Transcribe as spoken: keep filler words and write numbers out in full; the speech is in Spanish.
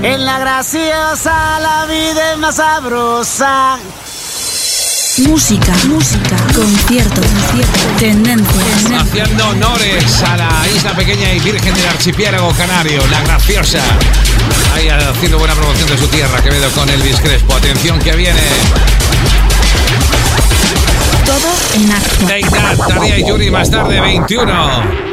En la graciosa la vida es más sabrosa. Música, música, conciertos, conciertos, tendencias. Haciendo honores a la isla pequeña y virgen del archipiélago canario, La Graciosa. Ahí haciendo buena promoción de su tierra, Quevedo con Elvis Crespo. Atención que viene. Todo en acto. Take That, Tarea y Yuri más tarde, veintiuno.